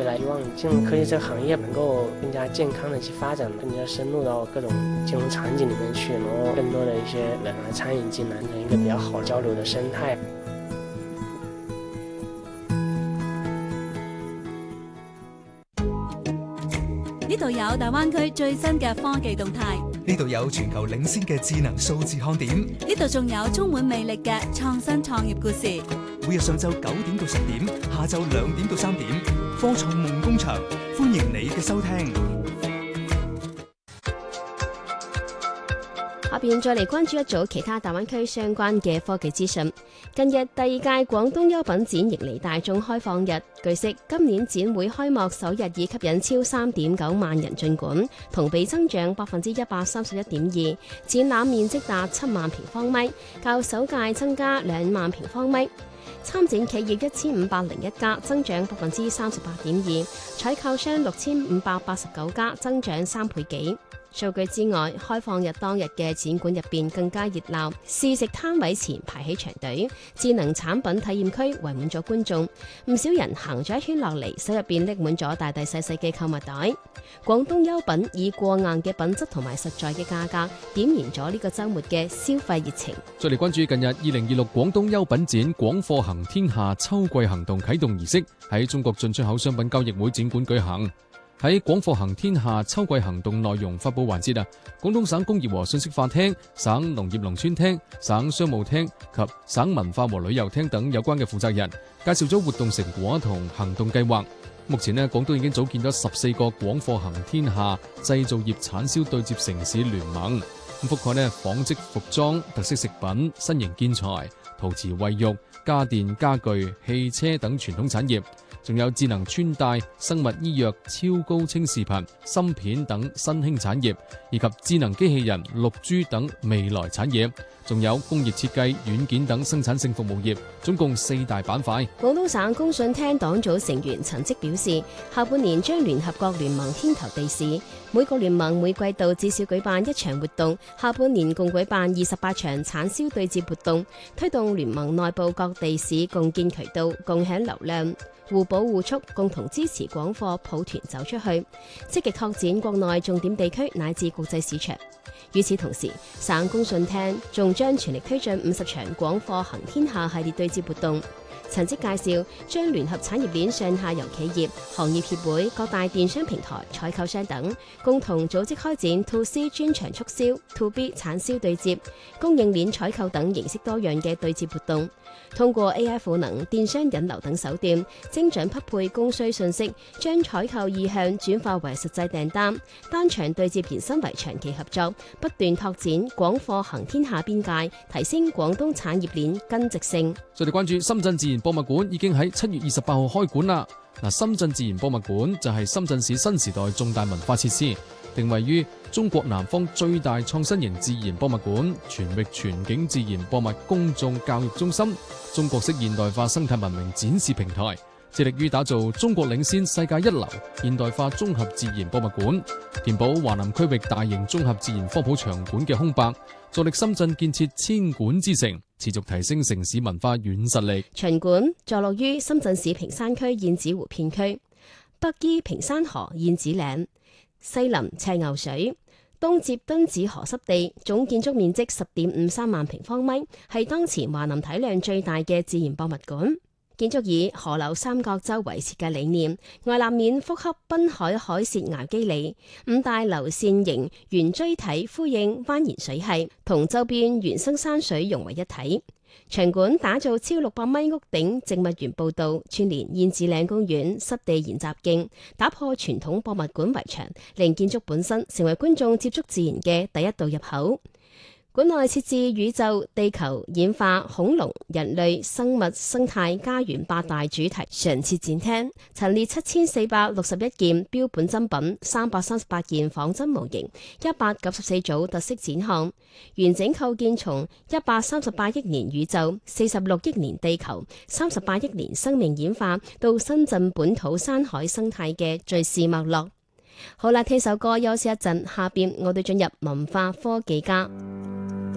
未来希望金融科技这个行业能够更加健康的去发展，更加深入到各种金融场景里面去，然后更多的一些人来参与进来，成一个比较好交流的生态。 呢度有大灣區最新嘅科技動態， 呢度有全球領先嘅智能數字看點， 呢度仲有充滿魅力嘅創新創業故事。 每日上晝9點到10點，下晝2點到3點，科創夢工場，歡迎你嘅收聽。 下邊再嚟關注一組其他大灣區相關嘅科技資訊。近日第2屆廣東優品展迎嚟大眾開放日，據悉今年展會開幕首日已吸引超3.9萬人進館，同比增長131.2%，展覽面積達7萬平方米，較首屆增加2萬平方米。參展企業1501家，增長38.2%，採購商6589家，增長3倍幾。數據之外，開放日當日嘅展館入邊更加熱鬧，試食攤位前排起長隊，智能產品體驗區圍滿咗觀眾，唔少人行咗一圈落嚟，手入邊拎滿咗大大細細嘅購物袋。廣東優品以過硬嘅品質同埋實在嘅價格，點燃咗呢個週末嘅消費熱情。 再嚟關注近日2026廣東優品展廣貨行天下秋季行動啟動儀式喺中國進出口商品交易會展館舉行。喺廣貨行天下秋季行動內容發佈環節廣東省工業和信息化廳、省農業農村廳、省商務廳及省文化和旅遊廳等有關嘅負責人介紹咗活動成果同行動計劃。目前廣東已經組建咗14個廣貨行天下製造業產銷對接城市聯盟，覆蓋紡織服裝、特色食品、新型建材、陶瓷衛浴、家電家具、汽車等傳統產業，仲有智能穿戴、生物醫藥、超高清視頻、芯片等新興產業，以及智能機器人、6G 等未來產業，仲有工業設計、軟件等生產性服務業，總共4大板塊。 廣東省工信廳黨組成員陳積表示，下半年將聯合各聯盟牽頭地市，每個聯盟每季度至少舉辦1場活動，下半年共舉辦28場產銷對接活動，推動聯盟內部各地市共建渠道，共享流量，互補互促，共同支持廣貨抱團走出去，積極拓展國內重點地區乃至國際市場。與此同時，省工信廳仲將全力推進50場廣貨行天下系列對接活動。陳積介紹，將聯合產業鏈上下游企業、行業協會、各大電商平台、採購商等，共同組織開展 To C 專場促銷、To B 產銷對接、供應鏈採購等形式多樣嘅對接活動，通過 AI 賦能、電商引流等手段，精準匹配供需信息，將採購意向轉化為實際訂單，單場對接延伸為長期合作，不斷拓展廣貨行天下邊界，提升廣東產業鏈根植性。 再嚟關注深圳自然博物館已經喺7月28號開館啦。深圳自然博物館就係深圳市新時代重大文化設施，定位於中國南方最大創新型自然博物館、全域全景自然博物公眾教育中心、中國式現代化生態文明展示平台，致力於打造中國領先世界一流現代化綜合自然博物館，填補華南區域大型綜合自然科普場館嘅空白，助力深圳建設千館之城，持續提升城市文化軟實力。 場館坐落於深圳市坪山區燕子湖片區，北依坪山河燕子嶺，西臨赤牛水，東接敦子河濕地，總建築面積10.53萬平方米，係當前華南體量最大嘅自然博物館。建築以河流三角洲為設計理念，外立面複刻濱海海蝕崖肌理，5大流線型圓錐體呼應蜿蜒水系，同周邊原生山水融為一體。場館打造超600米屋頂植物園步道，串連燕子嶺公園濕地研習徑，打破傳統博物館圍牆，令建築本身成為觀眾接觸自然嘅第一道入口。館內設置宇宙、地球、演化、恐龍、人類、生物、生態、家園8大主題常設展廳，陳列7461件標本真品、338件仿真模型、194組特色展項，完整構建從138億年宇宙、46億年地球、38億年生命演化到深圳本土山海生態嘅敘事脈絡。好啦，聽首歌休息一陣，下邊我哋進入文化科技家。